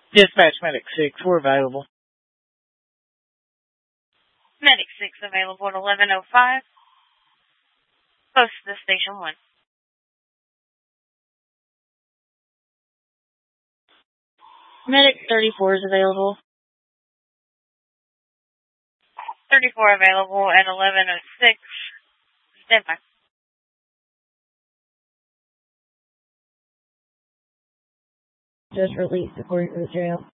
Dispatch Medic 6, we're available. Medic 6 available at 11:05. Close to the Station 1. Medic 34 is available. 34 available at 11:06. Stand by. Just released according to the jail.